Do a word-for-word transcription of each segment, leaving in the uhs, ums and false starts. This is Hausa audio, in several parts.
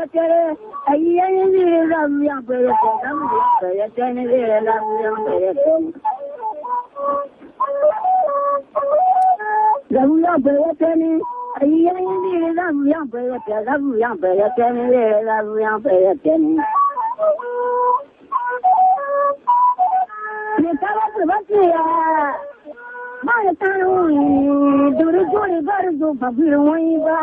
tere ayyan ni ram ya pe ram ya pe ni ram ya pe ram ya pe ni ayyan ni ram ya pe ram ya pe ni ram ya pe ni ni tara tu ya ma ta ru dur dur gar du babir wai ba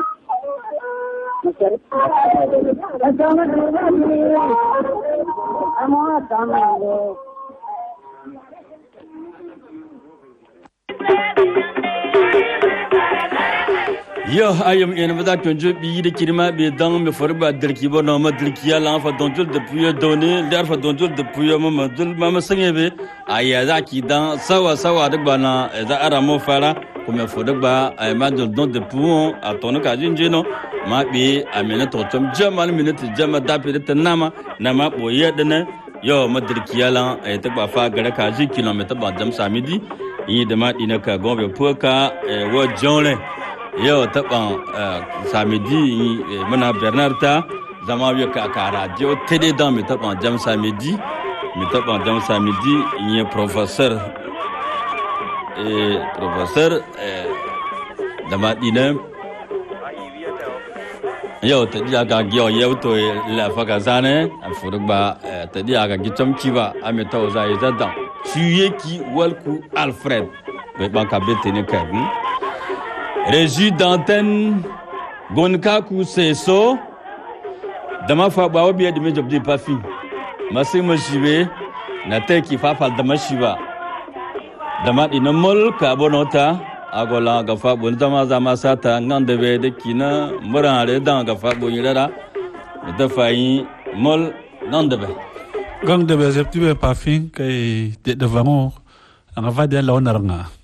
yo ayam ene bada tonjo bi de kirima be dang me forba dirki bo no ma dirki ya lan fa donjul depuis donné der fa donjul depuis mama dul mama sangebe aya za ki dan sawa sawa de bana za aramo fara kuma fodo ba ay ma dul don depuis a tono ka jinje no ma be amena to tom jamal minute jama da pe de nama nama boye de ne yo ma dirki ya lan ay ta ba fa gara ka ji kilometer ba jam samedi yi de ma dina ka gombe poka wo jonle yo taban samedi mana Bernard ta zama wiya ka ka radio télé dans mi taban jam samedi mi taban jam samedi yi professeur et professeur dama dina yo ta dia ga gyo yo to la faka zane afurba ta dia ga gitam kiba ameta oza izada tuye ki walku Alfred be banka betene kabin Régie d'antenne Gonkaku Seso Dama fa ba obi de me job de pa fi Masi mo jibe na te ki fa fal dama shiba Dama ina mol ka bonota agola ga fa bon dama zama sata ngande be de kina murare dan ga fa bo yirara da fa yi mol ngande be gang de be zepti be pa fin kay de devant on va de la onaranga